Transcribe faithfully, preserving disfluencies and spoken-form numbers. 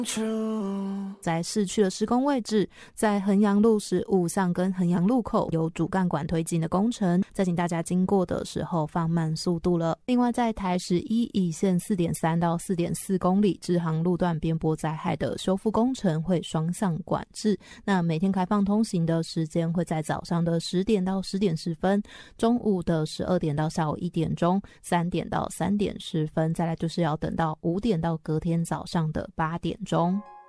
在市区的施工位置，在衡阳路十五巷跟衡阳路口有主干管推进的工程，再请大家经过的时候放慢速度了。另外在台十一乙线 四点三 到 四点四 公里支航路段边坡灾害的修复工程会双向管制，那每天开放通行的时间会在早上的十点到十点十分，中午的十二点到下午一点钟，三点到三点十分，再来就是要等到五点到隔天早上的八点钟。